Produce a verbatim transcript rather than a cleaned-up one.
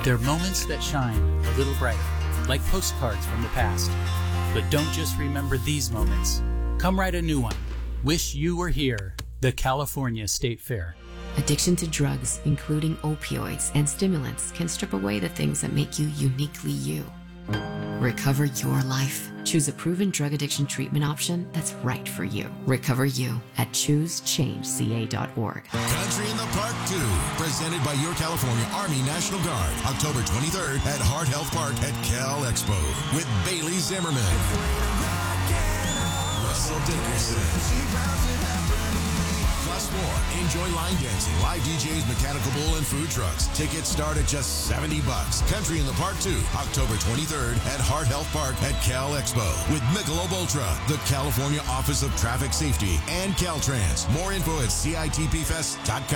They're moments that shine a little brighter, like postcards from the past. But don't just remember these moments. Come write a new one. Wish you were here. The California State Fair. Addiction to drugs, including opioids and stimulants, can strip away the things that make you uniquely you. Recover your life. Choose a proven drug addiction treatment option that's right for you. Recover you at choose change c a dot org. Country in the Park two, presented by your California Army National Guard, October twenty-third at Heart Health Park at Cal Expo with Bailey Zimmerman, Russell Dickerson. Plus more. Enjoy line dancing, live D Js, mechanical bull, and food trucks. Tickets start at just seventy bucks. Country in the Park two, October twenty-third at Heart Health Park at Cal Expo with Michelob Ultra, the California Office of Traffic Safety, and Caltrans. More info at C I T P fest dot com.